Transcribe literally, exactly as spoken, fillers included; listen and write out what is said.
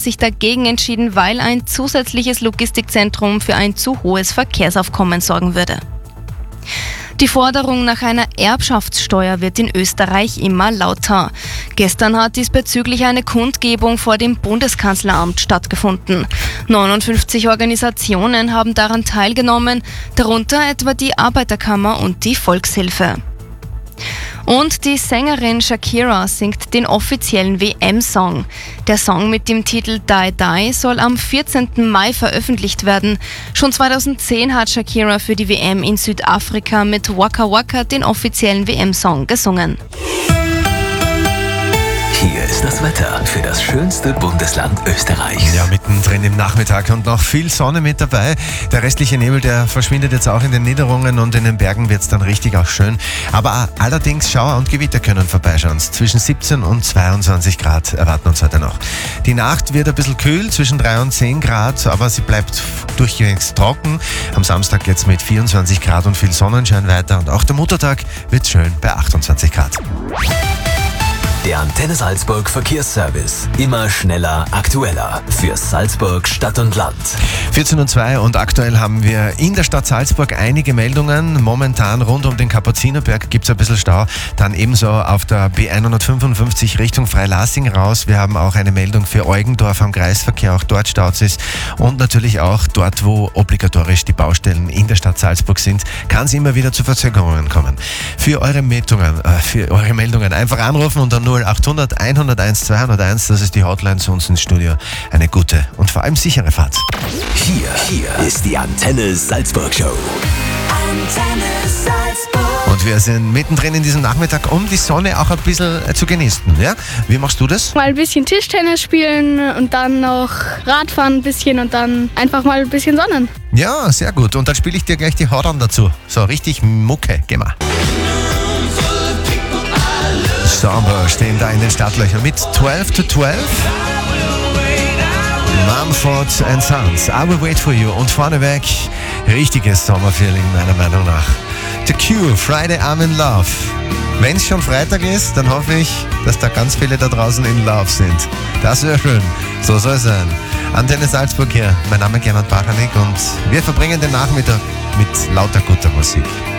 sich dagegen entschieden, weil ein zusätzliches Logistikzentrum für ein zu hohes Verkehrsaufkommen sorgen würde. Die Forderung nach einer Erbschaftssteuer wird in Österreich immer lauter. Gestern hat diesbezüglich eine Kundgebung vor dem Bundeskanzleramt stattgefunden. neunundfünfzig Organisationen haben daran teilgenommen, darunter etwa die Arbeiterkammer und die Volkshilfe. Und die Sängerin Shakira singt den offiziellen W M-Song. Der Song mit dem Titel Die Die soll am vierzehnten Mai veröffentlicht werden. Schon zweitausendzehn hat Shakira für die W M in Südafrika mit Waka Waka den offiziellen W M-Song gesungen. Hier ist das Wetter für das schönste Bundesland Österreichs. Ja, mittendrin im Nachmittag und noch viel Sonne mit dabei. Der restliche Nebel, der verschwindet jetzt auch in den Niederungen und in den Bergen wird es dann richtig auch schön. Aber allerdings Schauer und Gewitter können vorbeischauen. Zwischen siebzehn und zweiundzwanzig Grad erwarten uns heute noch. Die Nacht wird ein bisschen kühl, zwischen drei und zehn Grad, aber sie bleibt durchgängig trocken. Am Samstag geht es mit vierundzwanzig Grad und viel Sonnenschein weiter und auch der Muttertag wird schön bei achtundzwanzig Grad. Der Antenne Salzburg Verkehrsservice. Immer schneller, aktueller. Für Salzburg Stadt und Land. vierzehn Uhr zwei und aktuell haben wir in der Stadt Salzburg einige Meldungen. Momentan rund um den Kapuzinerberg gibt es ein bisschen Stau. Dann ebenso auf der B hundertfünfundfünfzig Richtung Freilassing raus. Wir haben auch eine Meldung für Eugendorf am Kreisverkehr. Auch dort staut es. Und natürlich auch dort, wo obligatorisch die Baustellen in der Stadt Salzburg sind, kann es immer wieder zu Verzögerungen kommen. Für eure Meldungen, äh, für eure Meldungen einfach anrufen und dann null achthundert, hunderteins, zweihunderteins, das ist die Hotline zu uns ins Studio. Eine gute und vor allem sichere Fahrt. Hier, hier ist die Antenne Salzburg Show. Antenne Salzburg. Und wir sind mittendrin in diesem Nachmittag, um die Sonne auch ein bisschen zu genießen. Ja? Wie machst du das? Mal ein bisschen Tischtennis spielen und dann noch Radfahren ein bisschen und dann einfach mal ein bisschen sonnen. Ja, sehr gut. Und dann spiele ich dir gleich die Horror dazu. So richtig Mucke. Geh mal. Sommer stehen da in den Startlöchern mit zwölf to zwölf. Mumford and Sons, I Will Wait For You. Und vorneweg, richtiges Sommerfeeling meiner Meinung nach. The Cure, Friday I'm in Love. Wenn es schon Freitag ist, dann hoffe ich, dass da ganz viele da draußen in Love sind. Das wäre schön. So soll es sein. Antenne Salzburg hier. Mein Name ist Gernot Bachanik und wir verbringen den Nachmittag mit lauter guter Musik.